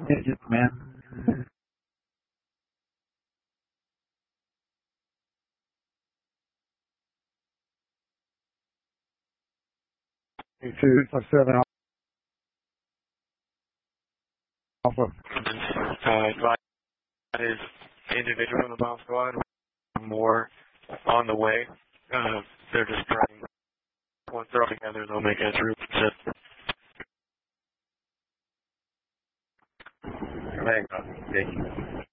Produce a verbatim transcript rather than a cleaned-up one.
Yes, ma'am. Two five seven Alpha. Uh, advised individual in the bomb squad, more on the way. Uh, they're just trying, once they're all together, they'll make a troop sit. Thank you.